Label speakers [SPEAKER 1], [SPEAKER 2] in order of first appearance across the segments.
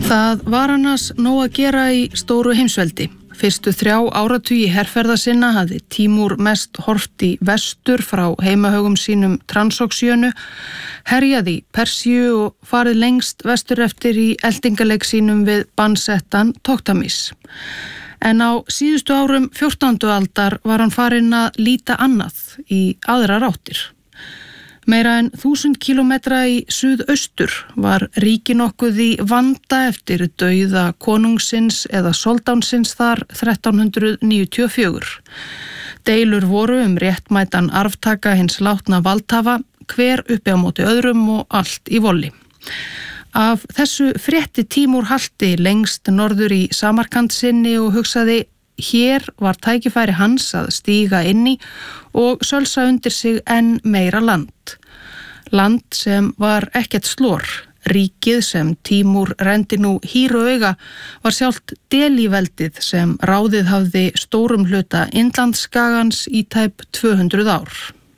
[SPEAKER 1] Það var annars nóg að gera í stóru heimsveldi. Fyrstu 3 áratugi herferða sinna hafði Tímúr mest horft í vestur frá heimahögum sínum Transoxjönu, herjað í Persíu og farið lengst vestur eftir í eldingaleik sínum við bannsettan Toktamis. En á síðustu árum 14. aldar var hann farinn að líta annað í aðrar áttir. Meira en 1000 kílómetra í suðaustur var ríki nokkuð í vanda eftir dauða konungsins eða soldánsins þar 1394. Deilur voru réttmætan arftaka hins látna valdhafa, hver uppi á móti öðrum og allt í volli. Af þessu frétti Tímúr halti lengst norður í Samarkand sinni og hugsaði: hér var tækifæri hans að stíga inn í og sölsa undir sig enn meira land. Land sem var ekkert slor. Ríkið sem Tímúr renndi nú hýru auga var sjálft Delí-veldið sem ráðið hafði stórum hluta Indlandsskagans í tæp 200 ár.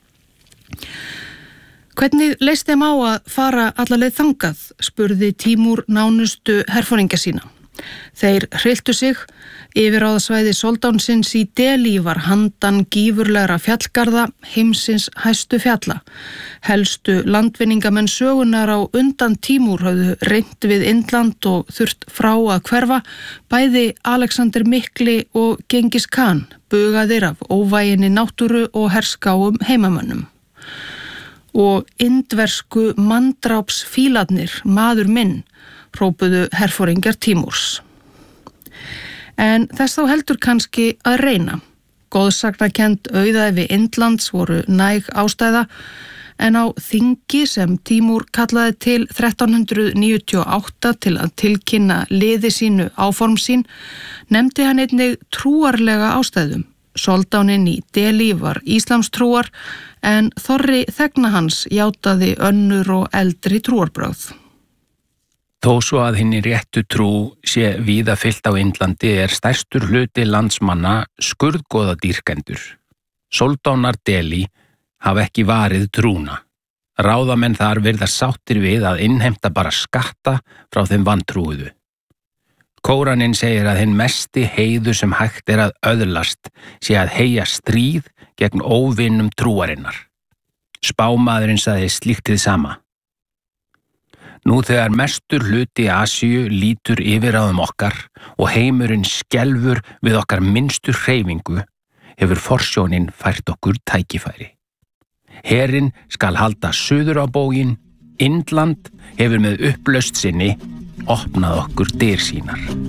[SPEAKER 1] Hvernig leist þeim á að fara alla leið þangað, spurði Tímúr nánustu herforingja sína. Þeir hrylltu sig. Yfirráðasvæði soldánsins í Delí var handan gífurlegra fjallgarða, heimsins hæstu fjalla. Helstu landvinningamenn sögunar á undan Tímúr höfðu reynt við Indland og þurft frá að hverfa, bæði Alexander Mikli og Gengis Khan, bugaðir af óvæginni náttúru og herskáum heimamönnum. Og indversku manndrápsfílarnir, maður minn, hrópuðu herforingjar Tímúrs. En þess þá heldur kannski að reyna. Góðsagnakend auðæfi Indlands voru næg ástæða, en á þingi sem Tímúr kallaði til 1398 til að tilkynna liði sínu áform sín, nefndi hann einnig trúarlega ástæðum. Soldáninn í Delí var íslamstrúar, en þorri þegna hans játaði önnur og eldri trúarbrögð.
[SPEAKER 2] Þó svo að hinni réttu trú sé víða fyllt á Indlandi stærstur hluti landsmanna skurðgoðadýrkendur. Soldánar Delí hafa ekki varið trúna. Ráðamenn þar virðast sáttir við að innheimta bara skatta frá þeim vantrúuðu. Kóraninn segir að hinn mesti heiður sem hægt að öðlast sé að heyja stríð gegn óvinnum trúarinnar. Spámaðurinn sagði slíkt hið sama. Nú þegar mestur hluti Asíu lítur yfirráðum okkar og heimurinn skelfur við okkar minnstu hreyfingu, hefur forsjónin fært okkur tækifæri. Herinn skal halda suður á bóginn, Indland hefur með upplaust sinni opnað okkur dyr sínar.